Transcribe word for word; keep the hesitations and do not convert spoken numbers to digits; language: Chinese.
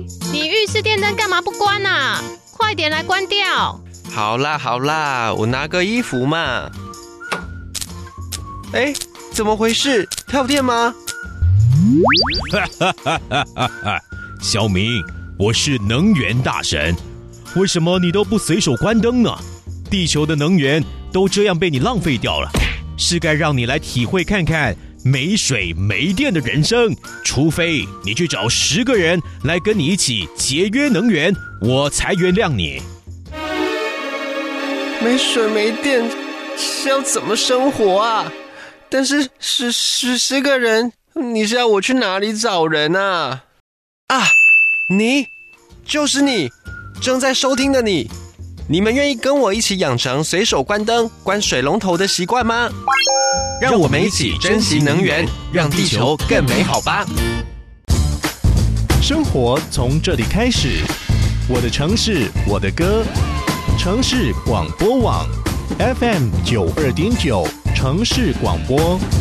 你浴室电灯干嘛不关啊？快点来关掉！ 好啦好啦，我拿个衣服嘛。哎，怎么回事？跳电吗？ 哈哈哈哈哈哈！小明，我是能源大神，为什么你都不随手关灯呢？地球的能源都这样被你浪费掉了，是该让你来体会看看没水没电的人生，除非你去找十个人来跟你一起节约能源，我才原谅你。 没水没电是要怎么生活啊？但是十十十个人，你是要我去哪里找人啊？啊，你，就是你，正在收听的你。你们愿意跟我一起养成随手关灯、关水龙头的习惯吗？让我们一起珍惜能源，让地球更美好吧。 生活从这里开始，我的城市，我的歌，城市广播网 F M 九二点九，城市广播。